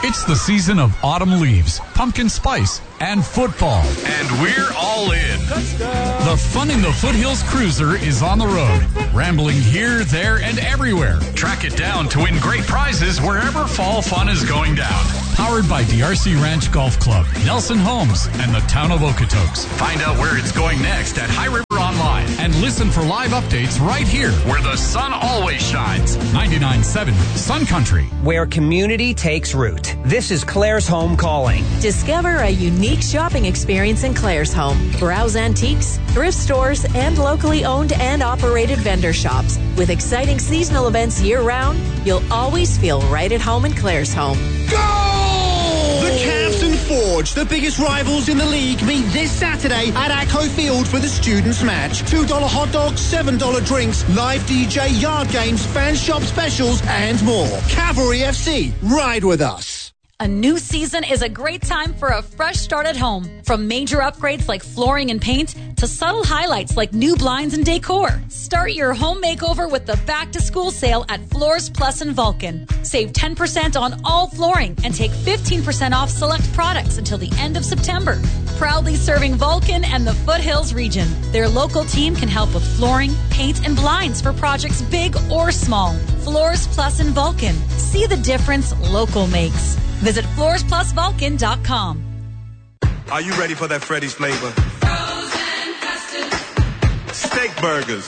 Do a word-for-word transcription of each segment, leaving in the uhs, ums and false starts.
It's the season of autumn leaves, pumpkin spice, and football. And we're all in. The Fun in the Foothills Cruiser is on the road, rambling here, there, and everywhere. Track it down to win great prizes wherever fall fun is going down. Powered by D R C Ranch Golf Club, Nelson Homes, and the town of Okotoks. Find out where it's going next at High River Online and listen for live updates right here where the sun always shines. ninety-nine point seven Sun Country. Where community takes root. This is Claire's Home calling. Discover a unique shopping experience in Claire's Home. Browse antiques, thrift stores, and locally owned and operated vendor shops. With exciting seasonal events year-round, you'll always feel right at home in Claire's Home. Go! The Cavs and Forge, the biggest rivals in the league, meet this Saturday at Acco Field for the Students' Match. two dollar hot dogs, seven dollar drinks, live D J, yard games, fan shop specials, and more. Cavalry F C, ride with us. A new season is a great time for a fresh start at home. From major upgrades like flooring and paint to subtle highlights like new blinds and decor. Start your home makeover with the back-to-school sale at Floors Plus and Vulcan. Save ten percent on all flooring and take fifteen percent off select products until the end of September. Proudly serving Vulcan and the Foothills region. Their local team can help with flooring, paint, and blinds for projects big or small. Floors Plus and Vulcan. See the difference local makes. Visit floors plus vulcan dot com. Are you ready for that Freddy's flavor? Frozen custard. Steak burgers.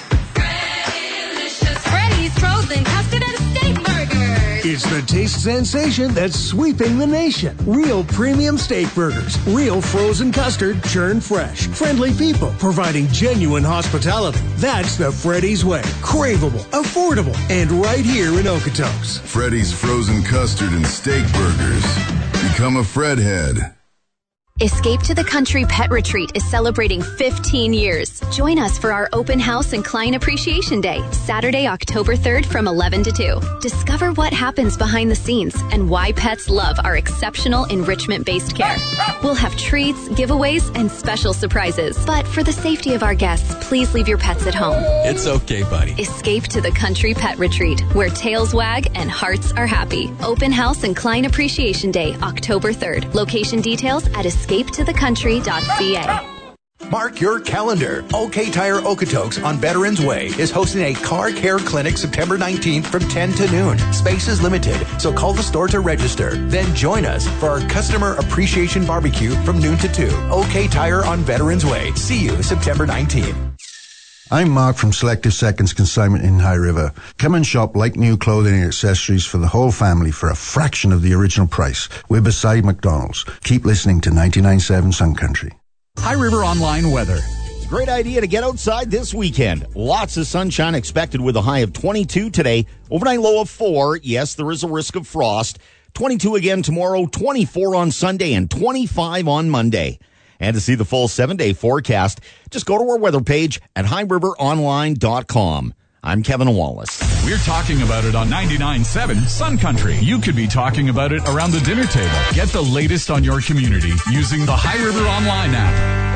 Freddy-licious. Freddy's frozen custard and steak burgers. It's the taste sensation that's sweeping the nation. Real premium steak burgers. Real frozen custard, churned fresh. Friendly people providing genuine hospitality. That's the Freddy's way. Craveable, affordable, and right here in Okotoks. Freddy's frozen custard and steak burgers. Become a Fredhead. Escape to the Country Pet Retreat is celebrating fifteen years. Join us for our open house and client appreciation day, Saturday, October third from eleven to two. Discover what happens behind the scenes and why pets love our exceptional enrichment-based care. We'll have treats, giveaways, and special surprises. But for the safety of our guests, please leave your pets at home. It's okay, buddy. Escape to the Country Pet Retreat, where tails wag and hearts are happy. Open house and client appreciation day, October third. Location details at escape to the country dot c a. Mark your calendar. OK Tire Okotoks on Veterans Way is hosting a car care clinic September nineteenth from ten to noon. Space is limited, so call the store to register. Then join us for our customer appreciation barbecue from noon to two. OK Tire on Veterans Way. See you September nineteenth. I'm Mark from Selective Seconds Consignment in High River. Come and shop like new clothing and accessories for the whole family for a fraction of the original price. We're beside McDonald's. Keep listening to ninety-nine point seven Sun Country. High River Online weather. Great idea to get outside this weekend. Lots of sunshine expected with a high of twenty-two today. Overnight low of four. Yes, there is a risk of frost. twenty-two again tomorrow, twenty-four on Sunday, and twenty-five on Monday. And to see the full seven-day forecast, just go to our weather page at high river online dot com. I'm Kevin Wallace. We're talking about it on ninety-nine point seven Sun Country. You could be talking about it around the dinner table. Get the latest on your community using the High River Online app.